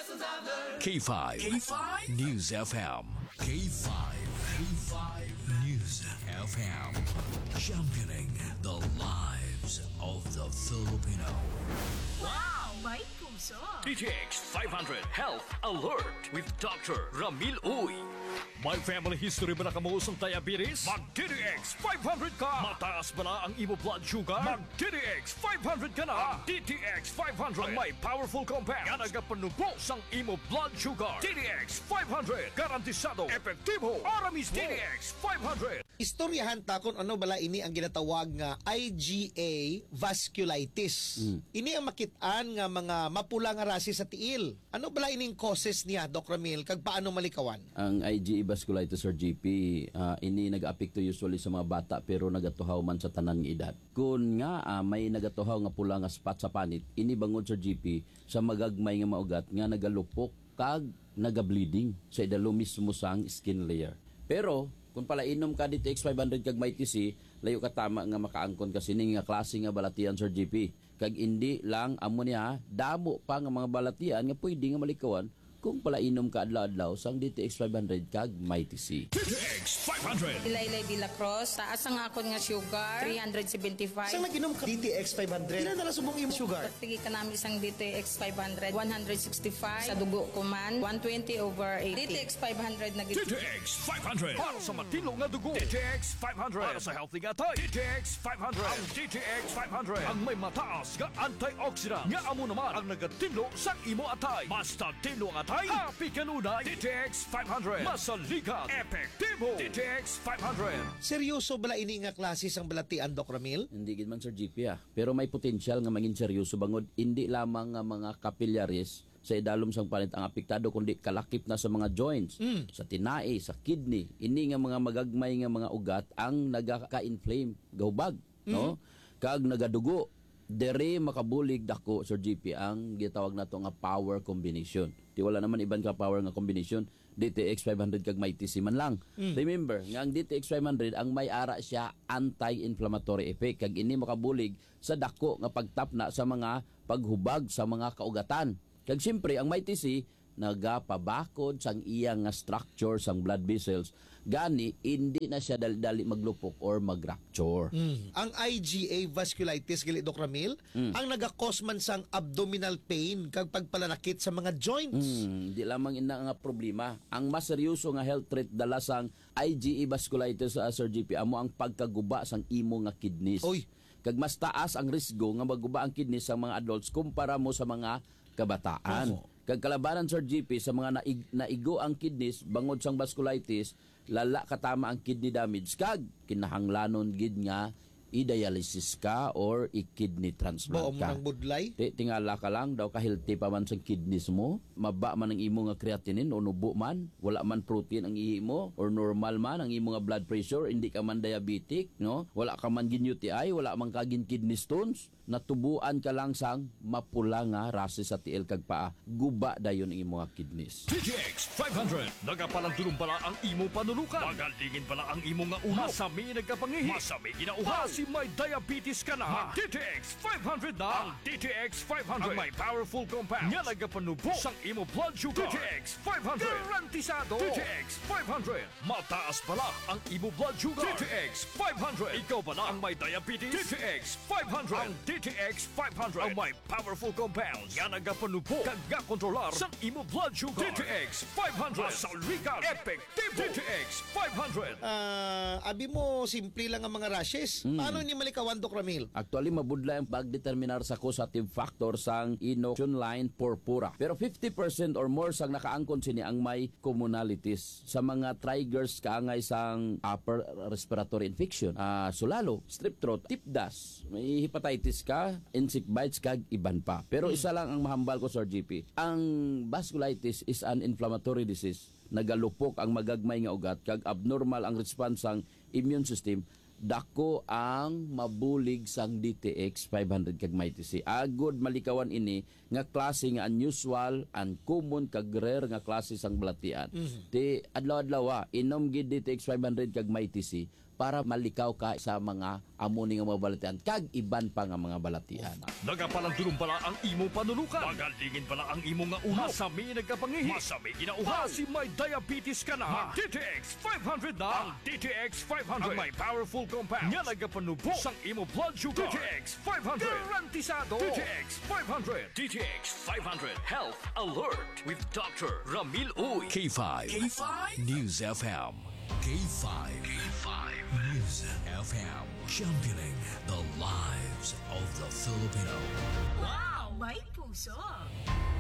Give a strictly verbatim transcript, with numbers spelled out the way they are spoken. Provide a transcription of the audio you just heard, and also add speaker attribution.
Speaker 1: K five. K five News F M. K five. K five News F M. Championing the lives of the Filipino.
Speaker 2: Wow! May puso!
Speaker 1: D T X five hundred Health Alert with Doctor Ramil Uy. May family history ba na kamuusong diabetes? Mag-D T X five hundred ka! Mataas ba na ang imo blood sugar? Mag-D T X five hundred ka na! D T X five hundred ang may powerful compound nga nagapanubos sang imo blood sugar. D T X five hundred garantisado, epektibo, ara mismo. D T X five hundred.
Speaker 3: Istoryahan ta kung ano bala ini ang ginatawag nga I G A vasculitis. Mm. Ini ang makitaan nga mga mapula nga rasi sa tiil. Ano bala ining causes niya, Doc Ramil, kag paano malikawan?
Speaker 4: Ang I G A vasculitis or G P, uh, ini nag-apekto usually sa mga bata pero nagatuhaw man sa tanan nga edad. Kung nga uh, may nagatuhaw nga pula nga spot sa panit, ini bangod sa G P sa magagmay nga maugat nga nagalupok kag naga-bleeding sa idalo mismo sang skin layer. Pero kung pala inom ka D T X five hundred kag may T C, layo ka tama nga makaangkon kasi ning nga klase nga balatian sa G P. Kag indi lang amo niya damo pa nga mga balatian nga pwede nga malikawan kung pala inom ka adlaw-adlaw sang D T X five hundred kag may T C.
Speaker 1: D T X five hundred.
Speaker 5: Ilaylay de la Cruz, taas ang akon nga sugar, three seventy-five.
Speaker 3: Saan nag-inom ka D T X five hundred? Ilan na lang subong imo sugar?
Speaker 5: Tigi ka namin isang D T X five hundred, one sixty-five. Sa dugo ko man, one twenty over eighty. D T X five hundred na
Speaker 1: D T X five hundred para sa matino nga dugo. D T X five hundred para sa healthy nga tay. D T X five hundred. Ang D T X five hundred ang may mataas nga antioxidant nga amo naman ang nagatino sa imo atay. Basta tino ang atay, happy kanunay. D T X five hundred masaligat, epektibo. D T X five hundred.
Speaker 3: Seryoso bala ini nga klase sang balatian, Doc Ramil?
Speaker 4: Hindi gid man Sir G P ah. Pero may potensyal nga mangin seryoso bangod hindi lamang nga mga capillaries sa idalom sang panit ang apektado kundi kalakip na sa mga joints, mm. sa tinai, sa kidney. Ini nga mga magagmay nga mga ugat ang nagaka-inflame, gahubag, mm. no? Kag nagadugo. Dere makabulig dako Sir G P ang gitawag nato nga power combination. Di wala naman iban ka power nga combination. D T X five hundred kag may T C man lang. Mm. Remember, nga ang D T X five hundred ang may ara siya anti-inflammatory effect kag ini makabulig sa dako nga pagtapna sa mga paghubag sa mga kaugatan. Kag siyempre ang may T C nagapabakod sang iyang nga structure sang blood vessels gani hindi na siya dali-dali maglupok or mag-rupture.
Speaker 3: Mm. Ang I G A vasculitis gali Doc Ramil mm. ang naga-cause man sang abdominal pain kag pagpalanakit sa mga joints.
Speaker 4: Mm, di lamang ina nga problema. Ang mas seryoso nga health threat dala sang I G A vasculitis sa uh, Sir G P amo ang pagkaguba sang imo nga kidneys.
Speaker 3: Oy.
Speaker 4: Kag mas taas ang risgo nga maguba ang kidneys sa mga adults kumpara mo sa mga kabataan. Oh. Kag kalabanan Sir G P sa mga naig, naigo ang kidneys bangod sang vasculitis, lala katama ang kidney damage kag kinahanglanon gid nga i-dialysis ka or i-kidney transplant
Speaker 3: Baom
Speaker 4: ka.
Speaker 3: Baom ng budlay?
Speaker 4: Ti, tingala ka lang daw ka-healthy pa man sa kidneys mo, maba man ang imo nga creatinine o nubo man, wala man protein ang ihi mo or normal man ang imo nga blood pressure, hindi ka man diabetic, no? Wala ka man gin U T I, wala man ka gin kidney stones, natubuan ka lang sang mapula nga rase sa tiil kag paa, guba dayon ang imo nga kidneys.
Speaker 1: D T X five hundred nagapalandulong pala ang imo panulukan. Magalingin pala ang imo nga uhaw. Masami nagkapangihi. Masami ginauhaw. Kasi may diabetes ka na. D T X five hundred na. Ang D T X five hundred ang may powerful compound nga nagapanubo sang imo blood sugar. D T X five hundred garantisado. D T X five hundred mataas pala ang imo blood sugar. D T X five hundred ikaw pala ang may diabetes. D T X five hundred ang D T X five hundred ang may powerful compounds nga nagapanubo kag gakontrolar sang imo blood sugar. D T X five hundred masaligat, epektibo. D T X five hundred.
Speaker 3: Ah, uh, abi mo simple lang ang mga rashes. Mm. Paano ni malikawan, Doc Ramil?
Speaker 4: Actually mabudlay ang pagdeterminar sa causative factor sang inoculation line purpura. Pero fifty percent or more sang nakaangkon sini ang may commonalities sa mga triggers kaangay sang upper respiratory infection. Ah, uh, sulalo, strep throat, tipdas, may hepatitis ka, insect bites kag iban pa. Pero hmm. isa lang ang mahambal ko Sir G P. Ang vasculitis is an inflammatory disease. Nagalupok ang magagmay nga ugat kag abnormal ang response sang immune system. Dako ang mabulig sang D T X five hundred kag may T C. Agod malikawan ini nga klase nga unusual, uncommon kag rare nga klase sang balatian. Mm-hmm. Ti adlaw-adlaw inom gid D T X five hundred kag may T C para malikaw ka sa mga amo ni nga mga balatian kag iban pa nga mga balatian.
Speaker 1: Nagapalandulong pala ang imo panulukan. Magalingin pala ang imo nga ulo. Masami nagkapangihi. Masami ginauhaw. Si may diabetes ka na. D T X five hundred na. Ang D T X five hundred. Ang may powerful compounds. Nga nagapanubo sang imo blood sugar. D T X five hundred. Garantisado. D T X five hundred. D T X five hundred. Health Alert with Doctor Ramil Uy. K five. K five. News F M. K five. K five. News F M. Championing the lives of the Filipino.
Speaker 2: Wow! May puso!